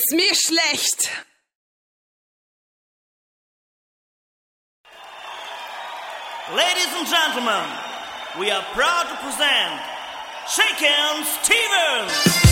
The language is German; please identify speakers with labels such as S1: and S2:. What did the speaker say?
S1: ist mir schlecht.
S2: Ladies and gentlemen, we are proud to present Shakin' Stevens.